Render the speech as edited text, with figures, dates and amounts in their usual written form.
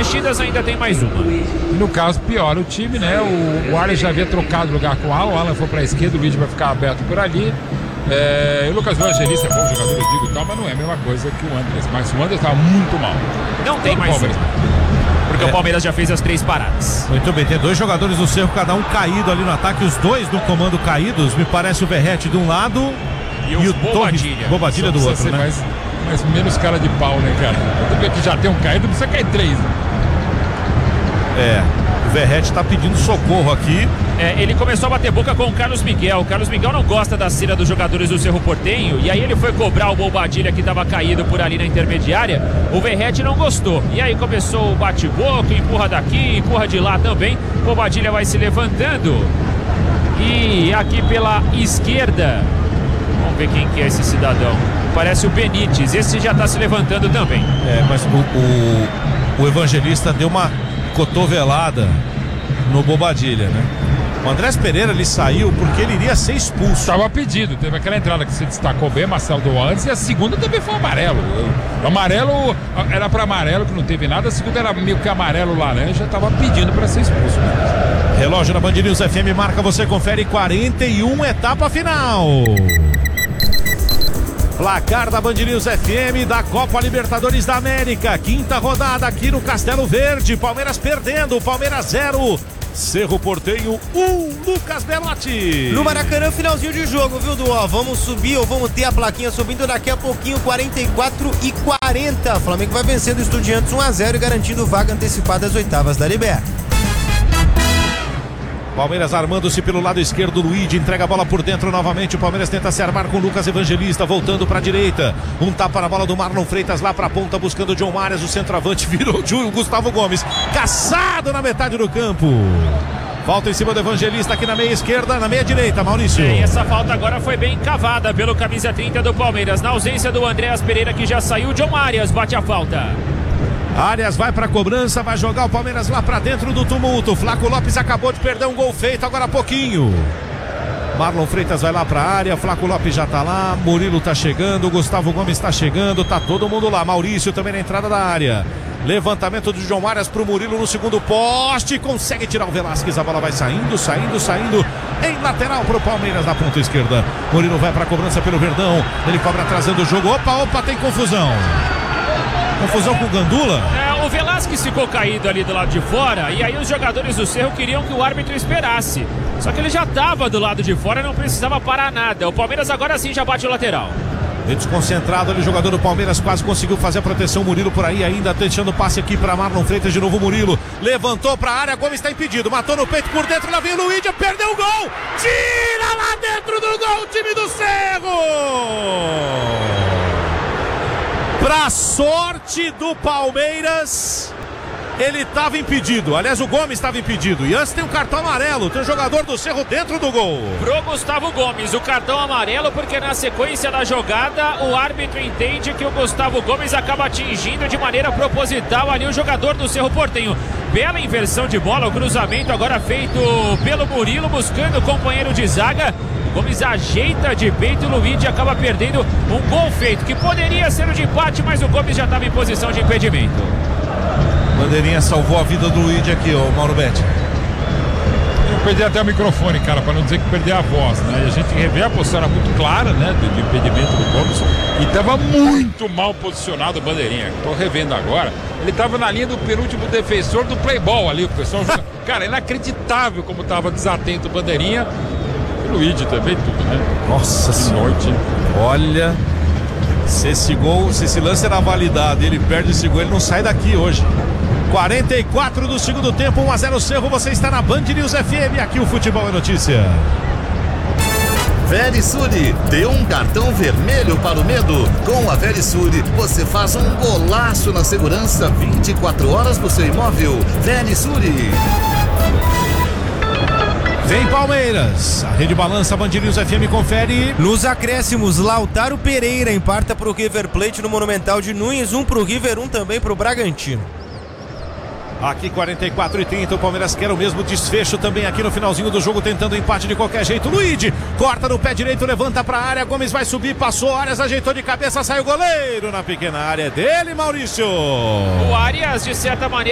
mexidas, ainda tem mais uma. E no caso, piora o time, né? O Arias já havia trocado lugar com o Alan foi para a esquerda, o Luiz vai ficar aberto por ali. O Lucas Evangelista é bom jogador, eu digo tal, mas não é a mesma coisa que o Andrés. Mas o Andrés estava muito mal. Não tem mais uma. Porque o Palmeiras já fez as 3 paradas. Muito bem, tem 2 jogadores do Cerro, cada um caído ali no ataque, os 2 do comando caídos. Me parece o Verrete de um lado e o Bobadilha do outro, né? Mas menos cara de pau, né, cara? Porque que já tem um caído, precisa cair 3, né? O Verrete tá pedindo socorro aqui. Ele começou a bater boca com o Carlos Miguel. O Carlos Miguel não gosta da cera dos jogadores do Cerro Porteño. E aí ele foi cobrar o Bobadilha que estava caído por ali na intermediária. O Verrete não gostou. E aí começou o bate-boca, empurra daqui, empurra de lá também. O Bobadilha vai se levantando. E aqui pela esquerda, vamos ver quem que é esse cidadão. Parece o Benítez. Esse já está se levantando também. Mas o Evangelista deu uma cotovelada no Bobadilha, né? O Andrés Pereira ele saiu porque ele iria ser expulso. Estava pedido, teve aquela entrada que se destacou bem, Marcelo do antes, e a segunda também foi amarelo. O amarelo era para amarelo, que não teve nada, a segunda era meio que amarelo laranja, estava pedindo para ser expulso. Relógio na Band News FM marca, você confere 41, etapa final. Placar da Band News FM da Copa Libertadores da América, 5ª rodada aqui no Castelo Verde. Palmeiras perdendo, Palmeiras 0, Cerro Porteño 1, Lucas Belotti. No Maracanã, finalzinho de jogo, viu, Duó? Vamos subir ou vamos ter a plaquinha subindo daqui a pouquinho, 44-40. Flamengo vai vencendo o Estudiantes 1-0 e garantindo vaga antecipada às oitavas da Libertadores. Palmeiras armando-se pelo lado esquerdo, Luigi entrega a bola por dentro novamente, o Palmeiras tenta se armar com Lucas Evangelista, voltando para a direita, um tapa na bola do Marlon Freitas lá para a ponta, buscando o John Marias, o centroavante virou o Gustavo Gomes, caçado na metade do campo. Falta em cima do Evangelista aqui na meia esquerda, na meia direita, Maurício. E essa falta agora foi bem cavada pelo camisa 30 do Palmeiras, na ausência do Andréas Pereira que já saiu, John Marias bate a falta. Arias vai pra cobrança, vai jogar o Palmeiras lá pra dentro do tumulto. Flaco Lopes acabou de perder um gol feito agora há pouquinho. Marlon Freitas vai lá pra área, Flaco Lopes já tá lá, Murilo tá chegando, Gustavo Gomes tá chegando, tá todo mundo lá. Maurício também na entrada da área. Levantamento do João Marias pro Murilo no segundo poste, consegue tirar o Velasquez, a bola vai saindo em lateral pro Palmeiras na ponta esquerda. Murilo vai pra cobrança pelo Verdão, ele cobra atrasando o jogo. Opa, tem confusão. Confusão com o Gandula? O Velasquez ficou caído ali do lado de fora e aí os jogadores do Cerro queriam que o árbitro esperasse. Só que ele já estava do lado de fora e não precisava parar nada. O Palmeiras agora sim já bate o lateral. Bem desconcentrado ali, o jogador do Palmeiras quase conseguiu fazer a proteção. Murilo por aí ainda, deixando o passe aqui para Marlon Freitas. De novo Murilo, levantou para a área, Gomes está impedido, matou no peito por dentro, lá vem o Luigi, perdeu o gol, tira lá dentro do gol o time do Cerro. Pra sorte do Palmeiras, ele estava impedido. Aliás, o Gomes estava impedido. E antes tem um cartão amarelo. Tem um jogador do Cerro dentro do gol. Pro Gustavo Gomes, o cartão amarelo, porque na sequência da jogada, o árbitro entende que o Gustavo Gomes acaba atingindo de maneira proposital ali o jogador do Cerro Porteño. Bela inversão de bola, o cruzamento agora feito pelo Murilo, buscando o companheiro de zaga. Gomes ajeita de peito e o Luigi acaba perdendo um gol feito, que poderia ser o de empate, mas o Gomes já estava em posição de impedimento. Bandeirinha salvou a vida do Luigi aqui, ó, Mauro Betti. Eu perdi até o microfone, cara, para não dizer que perdi a voz, né? E a gente revê a posição era muito clara, né, do impedimento do Gomes, e estava muito mal posicionado o Bandeirinha. Estou revendo agora. Ele estava na linha do penúltimo defensor do Playball ali, o pessoal. Cara, inacreditável como estava desatento o Bandeirinha. Luigi também, tudo, né? Nossa senhora. Olha, se esse lance era validado e ele perde esse gol, ele não sai daqui hoje. 44 do segundo tempo, 1-0 Cerro, você está na Band News FM, aqui o Futebol é Notícia. Verisure, dê um cartão vermelho para o medo. Com a Verisure, você faz um golaço na segurança 24 horas do seu imóvel. Verisure. Vem Palmeiras, a Rede Balança, Band News FM confere. Nos acréscimos, Lautaro Pereira empata para o River Plate no Monumental de Nunes, um para o River, um também para o Bragantino. Aqui 44-30, o Palmeiras quer o mesmo desfecho também aqui no finalzinho do jogo, tentando empate de qualquer jeito. Luigi corta no pé direito, levanta para a área, Gomes vai subir, passou, Arias ajeitou de cabeça, sai o goleiro na pequena área dele, Maurício. O Arias, de certa maneira,